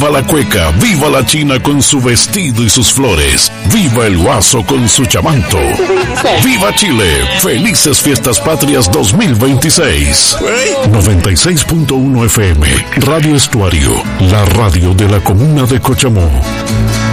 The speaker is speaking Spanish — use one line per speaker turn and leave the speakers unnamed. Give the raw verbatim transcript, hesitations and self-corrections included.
Viva la cueca, viva la china con su vestido y sus flores, viva el guaso con su chamanto, viva Chile, felices fiestas patrias dos mil veintiséis. noventa y seis punto uno F M, Radio Estuario, la radio de la comuna de Cochamó.